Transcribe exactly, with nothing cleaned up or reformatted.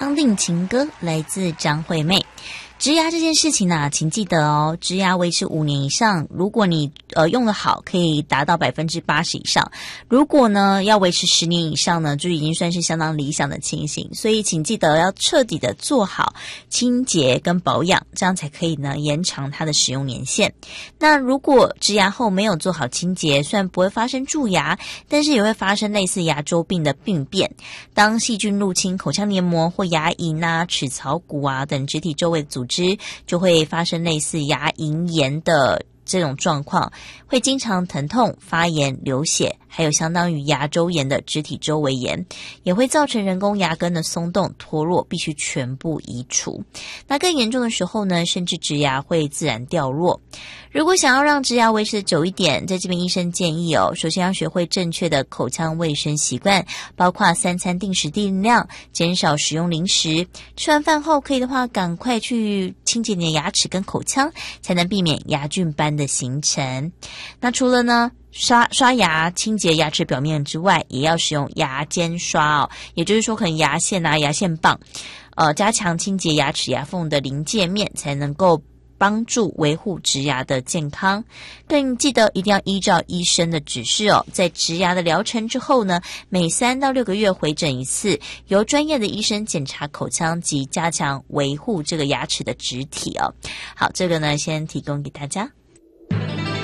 将定情歌来自张惠妹。植牙这件事情呢，请记得哦，植牙维持五年以上，如果你呃用得好，可以达到百分之八十以上。如果呢要维持十年以上呢，就已经算是相当理想的情形。所以请记得要彻底的做好清洁跟保养，这样才可以呢延长它的使用年限。那如果植牙后没有做好清洁，虽然不会发生蛀牙，但是也会发生类似牙周病的病变。当细菌入侵口腔黏膜或牙龈啊、齿槽骨啊等肢体周围的组织，就会发生类似牙龈炎的这种状况，会经常疼痛、发炎、流血，还有相当于牙周炎的肢体周围炎，也会造成人工牙根的松动脱落，必须全部移除。那更严重的时候呢，甚至植牙会自然掉落。如果想要让植牙维持的久一点，在这边医生建议哦，首先要学会正确的口腔卫生习惯，包括三餐定时定量，减少使用零食，吃完饭后可以的话赶快去清洁你的牙齿跟口腔，才能避免牙菌斑的形成。那除了呢刷刷牙清洁牙齿表面之外，也要使用牙间刷哦，也就是说可能牙线啊、牙线棒，呃，加强清洁牙齿牙缝的临界面，才能够帮助维护植牙的健康。更记得一定要依照医生的指示哦，在植牙的疗程之后呢，每三到六个月回诊一次，由专业的医生检查口腔及加强维护这个牙齿的植体哦。好，这个呢先提供给大家。